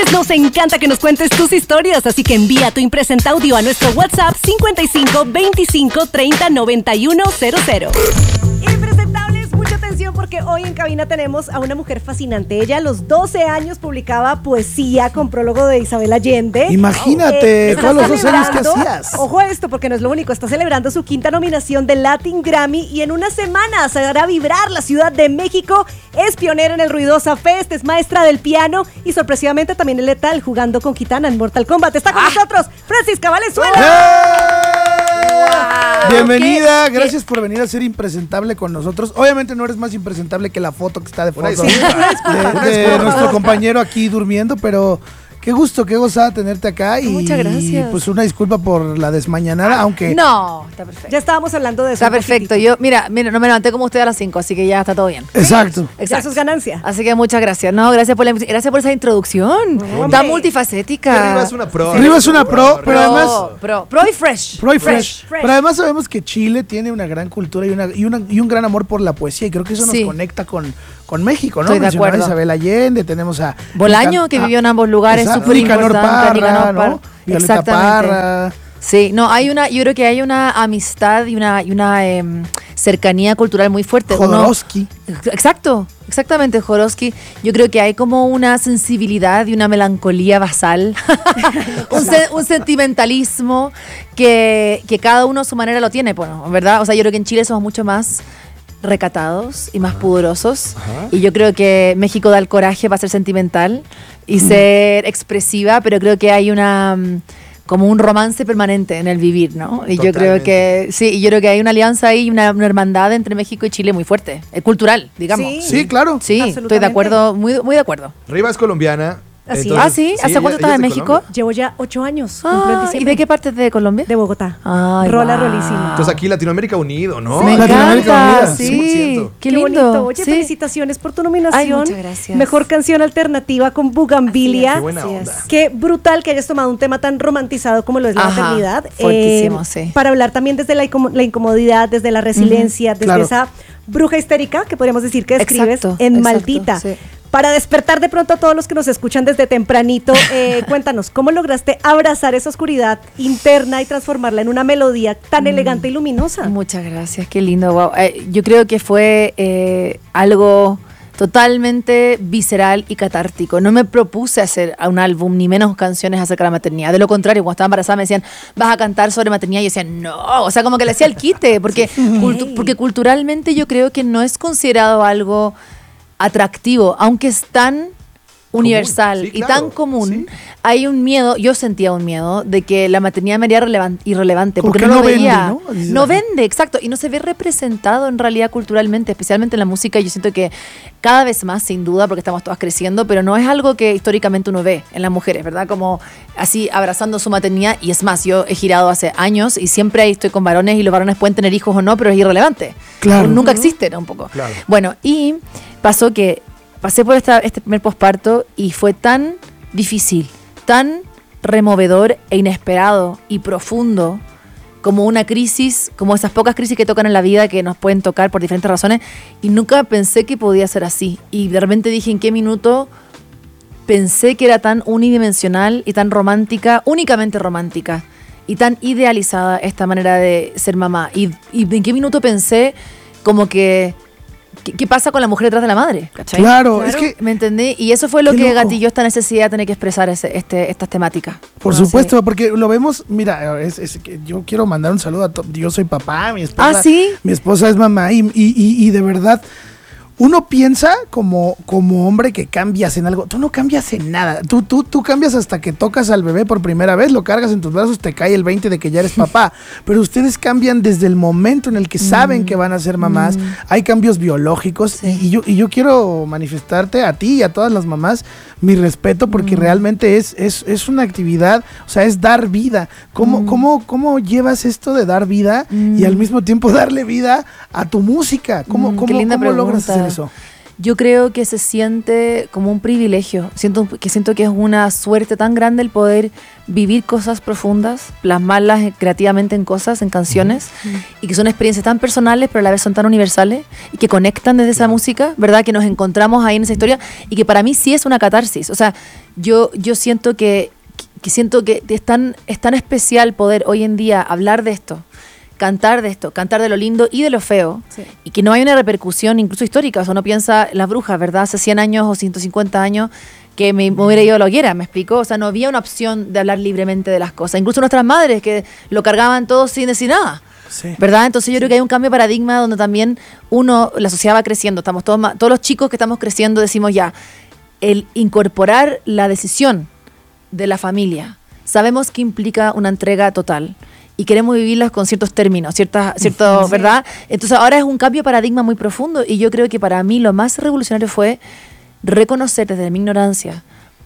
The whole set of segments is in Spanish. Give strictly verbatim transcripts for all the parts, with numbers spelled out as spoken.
Impresentables nos encanta que nos cuentes tus historias, así que envía tu impresenta audio a nuestro WhatsApp cincuenta y cinco veinticinco treinta noventa y uno cero cero. Impresentables, mucha atención porque hoy en cabina tenemos a una mujer fascinante. Ella a los doce años publicaba poesía con prólogo de Isabel Allende. Imagínate, eh, todos los doce años que hacías. Ojo a esto, porque no es lo único. Está celebrando su quinta nominación del Latin Grammy y en unas semanas se hará vibrar la Ciudad de México. Es pionera en el Ruidosa Fest, es maestra del piano y sorpresivamente también es letal jugando con Kitana en Mortal Kombat. Está con ah. nosotros Francisca Valenzuela. ¡Eh! Bienvenida, gracias por venir a ser impresentable con nosotros. Obviamente no eres más impresentable que la foto que está de fondo sí, de, de, de nuestro compañero aquí durmiendo, pero qué gusto, qué gozada tenerte acá. Y muchas gracias. Pues una disculpa por la desmañanada, aunque... No, está perfecto. Ya estábamos hablando de eso. Está perfecto. Yo, mira, mira, no me levanté como usted a las cinco, así que ya está todo bien. Exacto. Sí, exacto. Eso es ganancia. Así que muchas gracias. No, gracias por la, gracias por esa introducción. Oh, Tan multifacética. Riva es una pro. Sí. Riva es una pro, pero además... Pro, pro y fresh. Pro y fresh. fresh. fresh. Pero además sabemos que Chile tiene una gran cultura y, una, y, una, y un gran amor por la poesía, y creo que eso sí. nos conecta con, con México, ¿no? Estoy de acuerdo. A Isabel Allende, tenemos a... Bolaño, a, que vivió en ambos lugares, súper importante. Parra, ¿no? Violeta Parra. Sí, no, hay una, yo creo que hay una amistad y una, y una eh, cercanía cultural muy fuerte. Jodorowsky. Uno, exacto, exactamente, Jodorowsky. Yo creo que hay como una sensibilidad y una melancolía basal, un, se, un sentimentalismo que, que cada uno a su manera lo tiene, bueno, ¿verdad? O sea, yo creo que en Chile somos mucho más recatados y más pudorosos. Ajá. Y yo creo que México da el coraje para ser sentimental y mm. ser expresiva, pero creo que hay una como un romance permanente en el vivir, ¿no? Y Totalmente. yo creo que sí, y yo creo que hay una alianza ahí, una, una hermandad entre México y Chile muy fuerte, eh, cultural, digamos. Sí, sí, claro. Sí, estoy de acuerdo, muy, muy de acuerdo. Riva es colombiana. Así Entonces, ah, ¿sí? ¿Hace sí, cuánto estás en México? Colombia. Llevo ya ocho años. Ah, ¿y de qué parte de Colombia? De Bogotá. Ay, Rola wow. rolísima. Entonces aquí Latinoamérica unido, ¿no? Sí, me encanta, sí. cien por ciento. Qué, Qué lindo. bonito. Oye, sí. felicitaciones por tu nominación. Ay, muchas gracias. Mejor canción alternativa con Bugambilia. Qué buena onda. Qué brutal que hayas tomado un tema tan romantizado como lo es la Ajá, maternidad. Fuertísimo, eh, sí. Para hablar también desde la, incom- la incomodidad, desde la resiliencia, uh-huh. desde claro. esa bruja histérica que podríamos decir que describes exacto, en exacto, Maldita. Sí. Para despertar de pronto a todos los que nos escuchan desde tempranito, eh, cuéntanos, ¿cómo lograste abrazar esa oscuridad interna y transformarla en una melodía tan mm. elegante y luminosa? Muchas gracias, qué lindo. Wow. Eh, yo creo que fue eh, algo totalmente visceral y catártico. No me propuse hacer un álbum, ni menos canciones acerca de la maternidad. De lo contrario, cuando estaba embarazada me decían, vas a cantar sobre maternidad. Y yo decía, no, o sea, como que le hacía el quite, porque, cultu- porque culturalmente yo creo que no es considerado algo atractivo, aunque es tan universal sí, claro. y tan común, sí. hay un miedo, yo sentía un miedo de que la maternidad me haría relevan- irrelevante, porque, porque no, no lo veía. Vende, ¿no? no vende, exacto, y no se ve representado en realidad culturalmente, especialmente en la música. Yo siento que cada vez más, sin duda, porque estamos todas creciendo, pero no es algo que históricamente uno ve en las mujeres, ¿verdad? Como así abrazando su maternidad, y es más, yo he girado hace años y siempre ahí estoy con varones y los varones pueden tener hijos o no, pero es irrelevante. Claro. Nunca existen un poco. Claro. Bueno, y pasó que pasé por esta, este primer posparto y fue tan difícil, tan removedor e inesperado y profundo como una crisis, como esas pocas crisis que tocan en la vida que nos pueden tocar por diferentes razones, y nunca pensé que podía ser así. Y de repente dije, ¿en qué minuto pensé que era tan unidimensional y tan romántica, únicamente romántica, y tan idealizada esta manera de ser mamá? Y, y en qué minuto pensé como que ¿Qué, ¿Qué pasa con la mujer detrás de la madre? ¿Cachai? Claro, claro, es que... ¿Me entendí? Y eso fue lo que loco. gatilló esta necesidad de tener que expresar ese, este, estas temáticas. Por no, supuesto, sí. porque lo vemos, mira, es, es que yo quiero mandar un saludo a todos. Yo soy papá, mi esposa, ¿Ah, sí? mi esposa es mamá, y, y, y, y de verdad... Uno piensa como, como hombre que cambias en algo. Tú no cambias en nada. Tú, tú, tú cambias hasta que tocas al bebé por primera vez, lo cargas en tus brazos, te cae el veinte de que ya eres papá. Pero ustedes cambian desde el momento en el que saben mm. que van a ser mamás. Mm. Hay cambios biológicos. Sí. Y, y, yo, y yo quiero manifestarte a ti y a todas las mamás mi respeto, porque mm. realmente es, es, es una actividad, o sea, es dar vida. ¿Cómo, mm. cómo, cómo llevas esto de dar vida mm. y al mismo tiempo darle vida a tu música? ¿Cómo, mm, cómo, qué linda cómo logras hacer eso? yo creo que se siente como un privilegio. Siento que siento que es una suerte tan grande el poder vivir cosas profundas, plasmarlas creativamente en cosas, en canciones, uh-huh. y que son experiencias tan personales, pero a la vez son tan universales y que conectan desde esa música, ¿verdad? Que nos encontramos ahí en esa historia y que para mí sí es una catarsis. O sea, yo, yo siento que, que siento que es tan, es tan especial poder hoy en día hablar de esto, cantar de esto, cantar de lo lindo y de lo feo, sí. y que no hay una repercusión incluso histórica. O sea, uno piensa en las brujas, ¿verdad? Hace cien años o ciento cincuenta años que me, me hubiera ido a la hoguera, ¿me explicó? O sea, no había una opción de hablar libremente de las cosas. Incluso nuestras madres que lo cargaban todo sin decir nada, sí. ¿verdad? Entonces yo sí. creo que hay un cambio de paradigma donde también uno, la sociedad va creciendo. Estamos todos, todos los chicos que estamos creciendo decimos ya, el incorporar la decisión de la familia, sabemos que implica una entrega total. Y queremos vivirlas con ciertos términos, ciertas, cierto, sí. ¿verdad? Entonces ahora es un cambio de paradigma muy profundo y yo creo que para mí lo más revolucionario fue reconocer desde mi ignorancia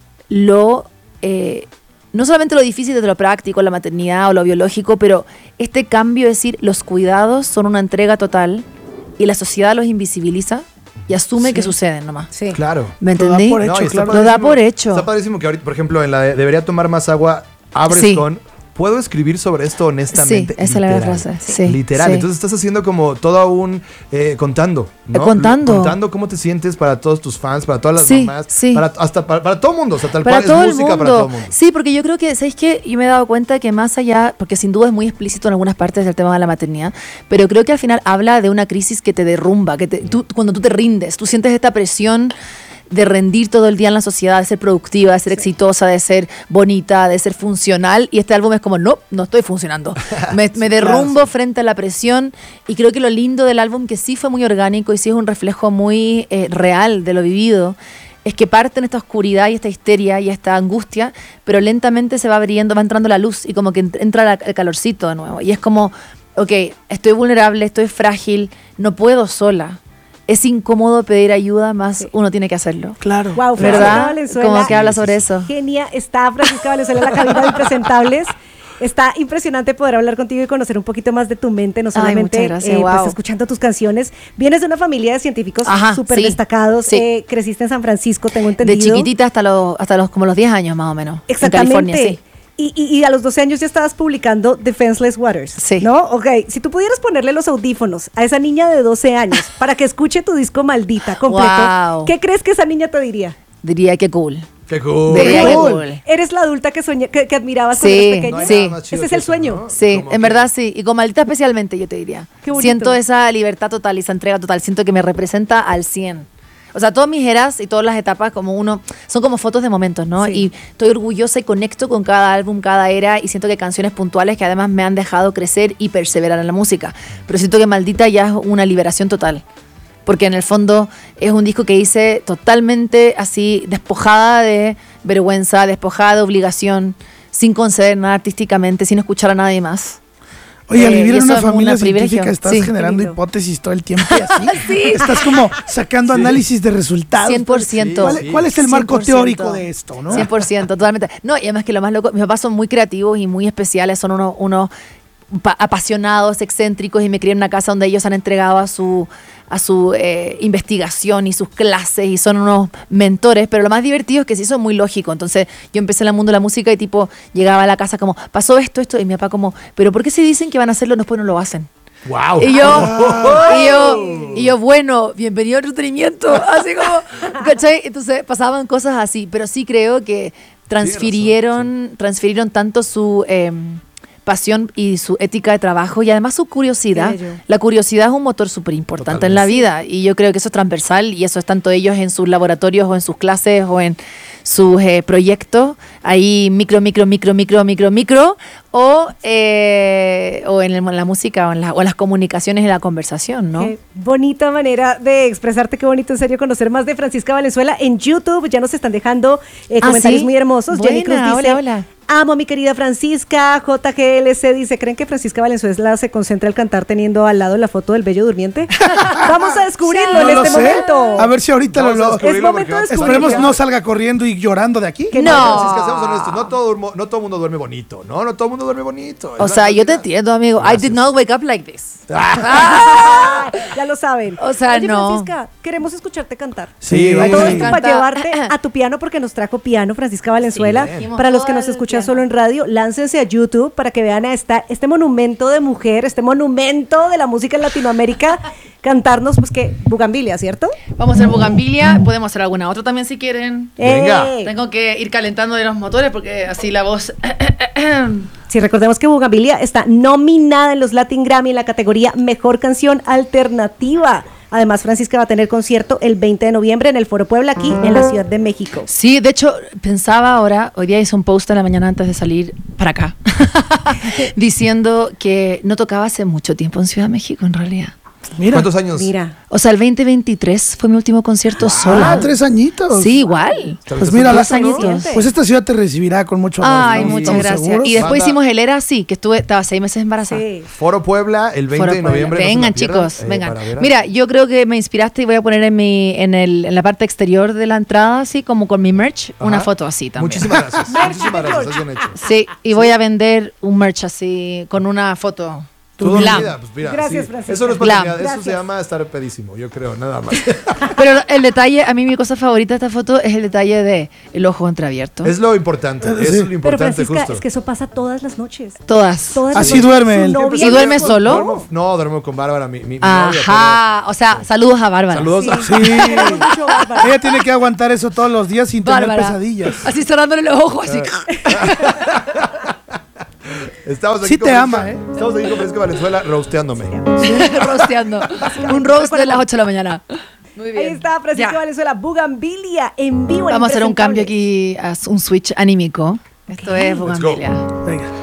lo, eh, no solamente lo difícil de lo práctico, la maternidad o lo biológico, pero este cambio, es decir, los cuidados son una entrega total y la sociedad los invisibiliza y asume sí. que suceden nomás. Sí. Claro. ¿Me entendí? Lo da por hecho, no, claro. Lo da por hecho. Está padrísimo que ahorita, por ejemplo, en la de debería tomar más agua, abres sí. con... ¿Puedo escribir sobre esto honestamente? Sí, esa es la frase. Sí, literal. Sí. Entonces estás haciendo como todo un... Eh, contando, ¿no? Eh, contando. Contando cómo te sientes para todos tus fans, para todas las sí, mamás. Sí. Para, hasta para, para todo el mundo. O sea, tal para cual todo es el música mundo. para todo el mundo. Sí, porque yo creo que, ¿sabéis qué? Yo me he dado cuenta que más allá, porque sin duda es muy explícito en algunas partes del tema de la maternidad, pero creo que al final habla de una crisis que te derrumba, que te, tú, cuando tú te rindes, tú sientes esta presión de rendir todo el día en la sociedad, de ser productiva, de ser sí. exitosa, de ser bonita, de ser funcional, y este álbum es como, no, no estoy funcionando. Me, me derrumbo claro, sí. frente a la presión, y creo que lo lindo del álbum, que sí fue muy orgánico y sí es un reflejo muy eh, real de lo vivido, es que parte en esta oscuridad y esta histeria y esta angustia, pero lentamente se va abriendo, va entrando la luz y como que entra la, el calorcito de nuevo. Y es como, ok, estoy vulnerable, estoy frágil, no puedo sola. Es incómodo pedir ayuda, más sí. uno tiene que hacerlo. Claro. Wow, ¿verdad? Como que habla sobre eso. Genia, está Francisca Valenzuela en la cabina de Impresentables. Está impresionante poder hablar contigo y conocer un poquito más de tu mente, no solamente Ay, gracias, eh, wow. pues, escuchando tus canciones. Vienes de una familia de científicos súper sí, destacados, sí. eh, creciste en San Francisco, tengo entendido. De chiquitita hasta los, hasta los como los diez años más o menos. Exactamente. En California, sí. Y, y, y a los doce años ya estabas publicando Defenseless Waters, sí. ¿no? Ok, si tú pudieras ponerle los audífonos a esa niña de doce años para que escuche tu disco Maldita completo, wow. ¿qué crees que esa niña te diría? Diría que cool. ¡Qué cool! Diría que cool. cool. Eres la adulta que, sueña, que, que admirabas sí, cuando eras pequeña. No sí. Ese es el eso, sueño. ¿no? Sí, Como en que... verdad sí. Y con Maldita especialmente, yo te diría. Qué bonito. Siento esa libertad total y esa entrega total. Siento que me representa al cien. O sea, todas mis eras y todas las etapas como uno, son como fotos de momentos, ¿no? Sí. Y estoy orgullosa y conecto con cada álbum, cada era, y siento que hay canciones puntuales que además me han dejado crecer y perseverar en la música. Pero siento que Maldita ya es una liberación total. Porque en el fondo es un disco que hice totalmente así, despojada de vergüenza, despojada de obligación, sin conceder nada artísticamente, sin escuchar a nadie más. Oye, al Eh, vivir y en eso una es familia un privilegio. científica estás Sí. generando Qué lindo. hipótesis todo el tiempo y así. Sí. Estás como sacando Sí. análisis de resultados. cien por ciento. ¿Cuál, cuál es el marco cien por ciento. teórico de esto, no? cien por ciento, totalmente. No, y además que lo más loco, mis papás son muy creativos y muy especiales, son unos, unos pa- apasionados, excéntricos, y me crié en una casa donde ellos han entregado a su, a su eh, investigación y sus clases, y son unos mentores, pero lo más divertido es que sí son muy lógicos. Entonces yo empecé en el mundo de la música y tipo llegaba a la casa como, pasó esto, esto, y mi papá como, pero ¿por qué se dicen que van a hacerlo y después no lo hacen? ¡Wow! Y yo, y yo, y yo, bueno, bienvenido al entretenimiento, así como, ¿cachai? Entonces pasaban cosas así, pero sí creo que transfirieron, razón, sí. transfirieron tanto su eh, pasión y su ética de trabajo y además su curiosidad. Qué bello. La curiosidad es un motor súper importante en la vida, y yo creo que eso es transversal, y eso es tanto ellos en sus laboratorios o en sus clases o en sus eh, proyectos, ahí micro, micro, micro, micro, micro, micro, o, eh, o en, el- en la música o en, la- o en las comunicaciones y la conversación, ¿no? Qué bonita manera de expresarte, qué bonito en serio conocer más de Francisca Valenzuela en YouTube. Ya nos están dejando eh, ¿Ah, comentarios sí? muy hermosos. Jenny Cruz Buena, dice, hola, hola. Amo a mi querida Francisca. J G L C dice, ¿creen que Francisca Valenzuela se concentra al cantar teniendo al lado la foto del bello durmiente? Vamos a descubrirlo No en lo este sé. momento. A ver si ahorita Vamos lo, a lo- descubrirlo Es momento de porque- descubrirlo. Esperemos no salga corriendo y llorando de aquí. Que No. Francisca, seamos honestos, no todo, durmo- no todo mundo duerme bonito, ¿no? No todo el mundo duerme bonito. O Es sea, la yo te realidad. entiendo, amigo. I Gracias. did not wake up like this. Ah, ya lo saben. O sea, Oye, no. Francisca, queremos escucharte cantar. Sí, vamos Todo a esto cantar. para llevarte a tu piano porque nos trajo piano Francisca Valenzuela. Sí, bien. Para los que Todo nos el escuchan piano. solo en radio, láncense a YouTube para que vean a esta, este monumento de mujer, este monumento de la música en Latinoamérica, cantarnos, pues que Bugambilia, ¿cierto? Vamos a hacer bugambilia. Podemos hacer alguna otra también si quieren. Venga. ¡Eh! Tengo que ir calentando de los motores porque así la voz. Sí, recordemos que Bugambilia está nominada en los Latin Grammy en la categoría Mejor Canción Alternativa. Además, Francisca va a tener concierto el veinte de noviembre en el Foro Puebla, aquí en la Ciudad de México. Sí, de hecho, pensaba ahora, hoy día hice un post en la mañana antes de salir para acá, diciendo que no tocaba hace mucho tiempo en Ciudad de México, en realidad. Mira. ¿Cuántos años? Mira, O sea, el veinte veintitrés fue mi último concierto sola. Ah, tres añitos. Sí, igual. Pues mira, la, Dos añitos. pues esta ciudad te recibirá con mucho amor. Ay, ¿no? muchas ¿Estamos gracias. seguros? Y después Banda. hicimos el ERA, sí, que estuve, estaba seis meses embarazada. sí. Foro Puebla, el veinte Foro de Puebla. noviembre. no se Vengan, la pierdan, chicos, eh, vengan. para ver a- Mira, yo creo que me inspiraste y voy a poner en mi en, el, en la parte exterior de la entrada, así como con mi merch, Ajá. una foto así también. Muchísimas gracias. Muchísimas gracias, has bien hecho. Sí, y voy a vender un merch así, con una foto. Tú, Glam. Dormida, pues mira, Gracias, sí. Francisca. Eso no es Glam. paternidad, eso se Gracias. llama estar pedísimo, yo creo, nada más. Pero el detalle, a mí mi cosa favorita de esta foto es el detalle de el ojo entreabierto. Es lo importante, Sí. es lo Pero importante Francisca, justo. es que eso pasa todas las noches. Todas. Todas las Así noches. duerme Su él. novia ¿Y duerme no- solo? Duermo- no, duermo con Bárbara, mi, mi, mi Ajá, novia, o sea, saludos a Bárbara. pero- Saludos. Sí. Mucho, Bárbara. Ella tiene que aguantar eso todos los días sin tener Bárbara. pesadillas. Así cerrándole los ojos, así. Estamos aquí Sí con te Francisca- ama, ¿eh? Estamos aquí con Francisca Valenzuela roasteándome. rosteando. Un roast de las ocho de la mañana. Muy bien. Ahí está Francisca Ya. Valenzuela, Bugambilia en vivo. en Vamos a hacer un cambio Impresentables. aquí, a un switch anímico. Esto es Let's go. Bugambilia. Venga.